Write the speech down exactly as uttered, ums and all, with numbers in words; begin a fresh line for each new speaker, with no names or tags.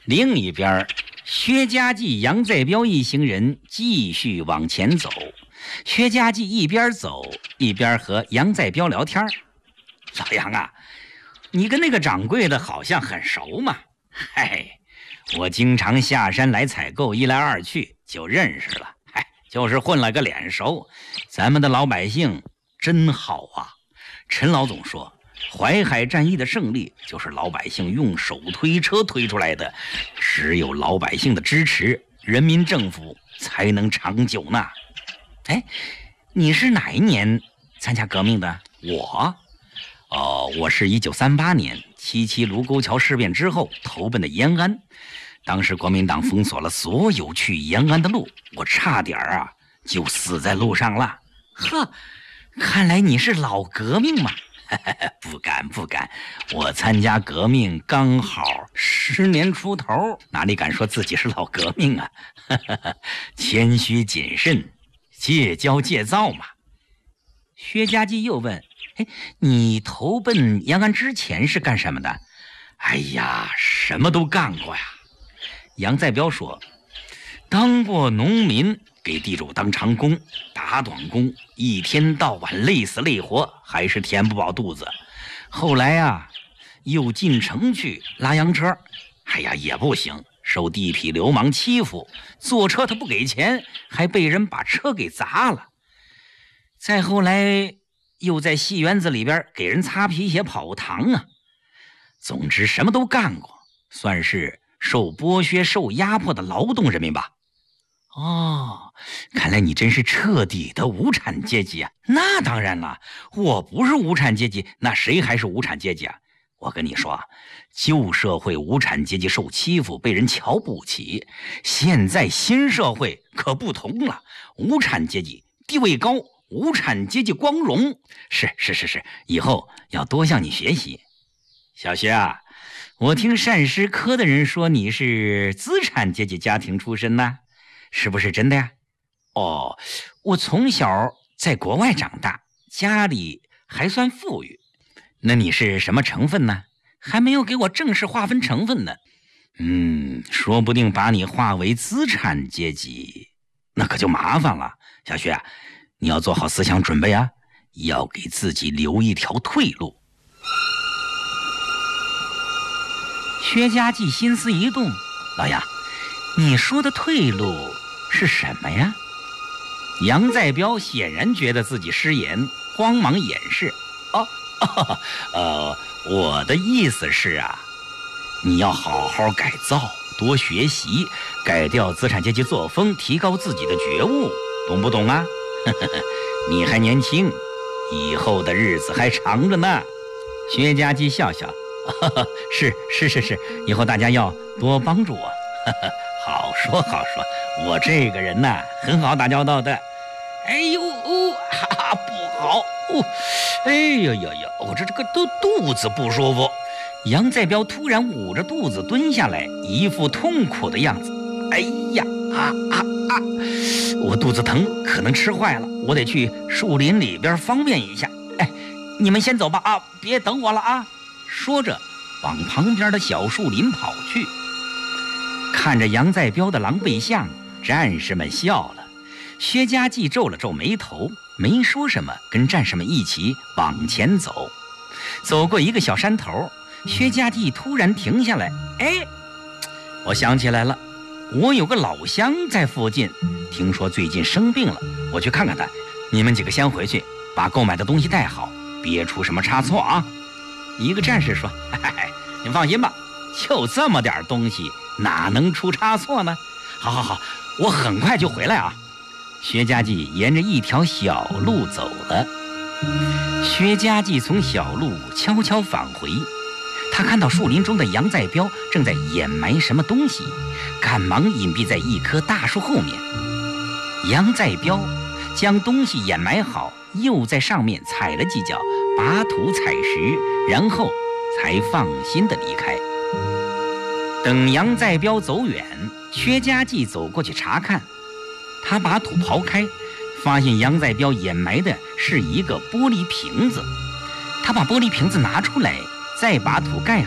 另一边，薛家继、杨再彪一行人继续往前走。薛家继一边走一边和杨再彪聊天。老杨啊，你跟那个掌柜的好像很熟嘛？嗨，我经常下山来采购，一来二去就认识了。嗨，就是混了个脸熟。咱们的老百姓真好啊！陈老总说，淮海战役的胜利就是老百姓用手推车推出来的，只有老百姓的支持，人民政府才能长久呢。哎，你是哪一年参加革命的？我，哦，我是一九三八年七七卢沟桥事变之后投奔的延安。当时国民党封锁了所有去延安的路，我差点啊就死在路上了。呵，看来你是老革命嘛。不敢不敢，我参加革命刚好十年出头，哪里敢说自己是老革命啊？谦虚谨慎，戒骄戒躁嘛。薛家继又问：哎，你投奔延安之前是干什么的？哎呀，什么都干过呀。杨再彪说，当过农民，给地主当长工，打短工，一天到晚累死累活，还是填不饱肚子。后来啊，又进城去拉洋车，哎呀也不行，受地痞流氓欺负，坐车他不给钱，还被人把车给砸了。再后来又在戏园子里边给人擦皮鞋跑堂啊。总之什么都干过，算是受剥削受压迫的劳动人民吧。哦，看来你真是彻底的无产阶级啊！那当然了，我不是无产阶级，那谁还是无产阶级啊？我跟你说啊，旧社会无产阶级受欺负，被人瞧不起，现在新社会可不同了，无产阶级地位高，无产阶级光荣。是是是是，以后要多向你学习。小薛啊，我听膳食科的人说你是资产阶级家庭出身呢，是不是真的呀？哦，我从小在国外长大，家里还算富裕。那你是什么成分呢？还没有给我正式划分成分呢。嗯，说不定把你划为资产阶级，那可就麻烦了。小薛啊，你要做好思想准备啊，要给自己留一条退路。薛家继心思一动，老杨，你说的退路是什么呀？杨再彪显然觉得自己失言，慌忙掩饰。哦哦，呃，我的意思是啊，你要好好改造，多学习，改掉资产阶级作风，提高自己的觉悟，懂不懂啊？你还年轻，以后的日子还长着呢。薛家继笑笑，是是是是，以后大家要多帮助我。好说好说，我这个人呐，很好打交道的。哎呦哦，哈哈，不好哦，哎呦呦呦，我这这个肚肚子不舒服。杨再彪突然捂着肚子蹲下来，一副痛苦的样子。哎呀啊啊啊！我肚子疼，可能吃坏了，我得去树林里边方便一下。哎，你们先走吧啊，别等我了啊！说着，往旁边的小树林跑去。看着杨再彪的狼狈相，战士们笑了。薛家继皱了皱眉头，没说什么，跟战士们一起往前走。走过一个小山头，薛家继突然停下来。哎，我想起来了，我有个老乡在附近，听说最近生病了，我去看看他。你们几个先回去，把购买的东西带好，别出什么差错啊。一个战士说：嘿嘿，您放心吧，就这么点东西，哪能出差错呢？好好好，我很快就回来啊。薛家继沿着一条小路走了。薛家继从小路悄悄返回，他看到树林中的杨再彪正在掩埋什么东西，赶忙隐蔽在一棵大树后面。杨再彪将东西掩埋好，又在上面踩了几脚，拔土踩石，然后才放心地离开。等杨再彪走远，薛家继走过去查看，他把土刨开，发现杨再彪掩埋的是一个玻璃瓶子。他把玻璃瓶子拿出来，再把土盖好。